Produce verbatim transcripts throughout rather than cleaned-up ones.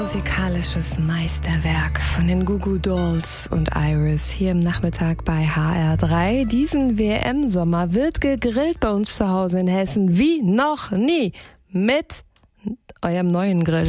musikalisches Meisterwerk von den Goo Goo Dolls und Iris hier im Nachmittag bei H R drei. Diesen W M-Sommer wird gegrillt bei uns zu Hause in Hessen wie noch nie mit eurem neuen Grill.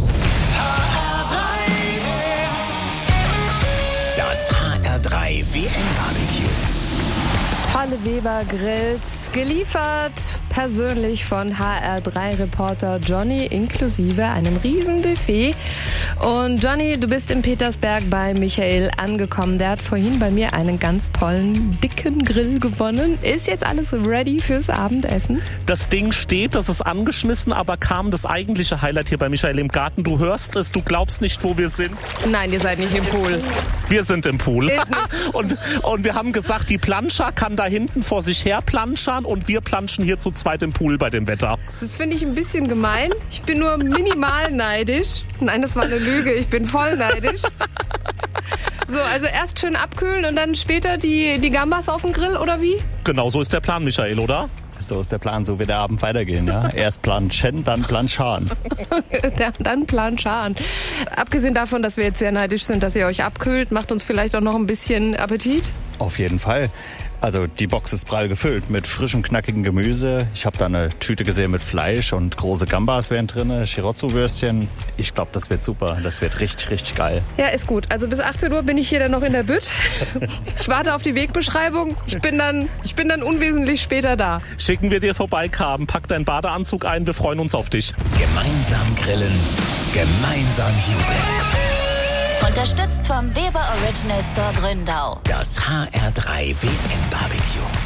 Das H R drei W M-Barbecue. Tolle Weber-Grills, geliefert persönlich von H R drei Reporter Johnny, inklusive einem Riesenbuffet. Und Johnny, du bist in Petersberg bei Michael angekommen. Der hat vorhin bei mir einen ganz tollen, dicken Grill gewonnen. Ist jetzt alles ready fürs Abendessen? Das Ding steht, das ist angeschmissen, aber kam das eigentliche Highlight hier bei Michael im Garten. Du hörst es, du glaubst nicht, wo wir sind. Nein, ihr seid nicht im Pool. Wir sind im Pool. Ist nicht. und, und wir haben gesagt, die Planscher kann da hinten vor sich her planschern und wir planschen hier zu zweit im Pool bei dem Wetter. Das finde ich ein bisschen gemein. Ich bin nur minimal neidisch. Nein, das war eine Lüge. Ich bin voll neidisch. So, also erst schön abkühlen und dann später die, die Gambas auf den Grill, oder wie? Genau so ist der Plan, Michael, oder? So ist der Plan, so wird der Abend weitergehen. Ja? Erst planschen, dann planscharen. Dann planscharen. Abgesehen davon, dass wir jetzt sehr neidisch sind, dass ihr euch abkühlt, macht uns vielleicht auch noch ein bisschen Appetit? Auf jeden Fall. Also die Box ist prall gefüllt mit frischem, knackigen Gemüse. Ich habe da eine Tüte gesehen mit Fleisch und große Gambas wären drin, Chirozzo-Würstchen. Ich glaube, das wird super. Das wird richtig, richtig geil. Ja, ist gut. Also bis achtzehn Uhr bin ich hier dann noch in der Bütt. Ich warte auf die Wegbeschreibung. Ich bin dann, ich bin dann unwesentlich später da. Schicken wir dir vorbei, Carmen. Pack deinen Badeanzug ein. Wir freuen uns auf dich. Gemeinsam grillen, gemeinsam jubeln. Unterstützt vom Weber Original Store Gründau. Das H R drei W M-Barbecue.